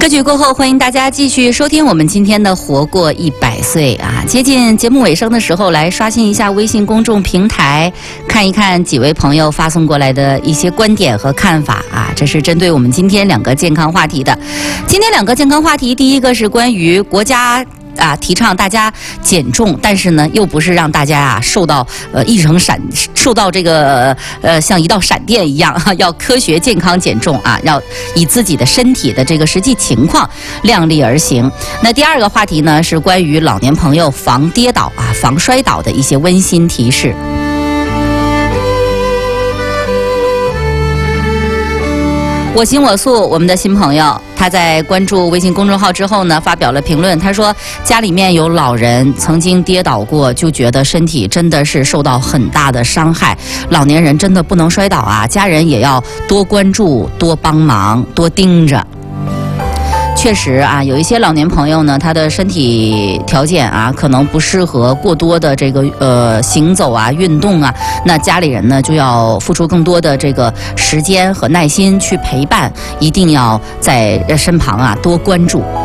歌曲过后，欢迎大家继续收听我们今天的活过100岁啊！接近节目尾声的时候，来刷新一下微信公众平台，看一看几位朋友发送过来的一些观点和看法啊！这是针对我们今天2个健康话题的。今天2个健康话题，第一个是关于国家提倡大家减重，但是呢，又不是让大家受到受到这个像一道闪电一样要科学健康减重啊，要以自己的身体的这个实际情况量力而行。那第2个话题呢，是关于老年朋友防跌倒防摔倒的一些温馨提示。我行我素，我们的新朋友，他在关注微信公众号之后呢，发表了评论。他说，家里面有老人曾经跌倒过，就觉得身体真的是受到很大的伤害。老年人真的不能摔倒啊，家人也要多关注、多帮忙、多盯着。确实啊，有一些老年朋友呢，他的身体条件可能不适合过多的这个行走运动那家里人呢就要付出更多的这个时间和耐心去陪伴，一定要在身旁多关注。